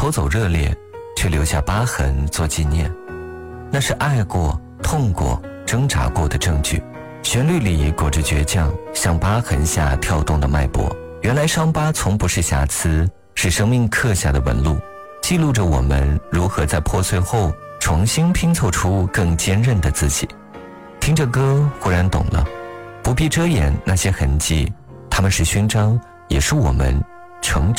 偷走热烈，却留下疤痕做纪念。那是爱过、痛过、挣扎过的证据。旋律里裹着倔强，像疤痕下跳动的脉搏。原来伤疤从不是瑕疵，是生命刻下的纹路，记录着我们如何在破碎后重新拼凑出更坚韧的自己。听着歌，忽然懂了，不必遮掩那些痕迹，它们是勋章，也是我们成长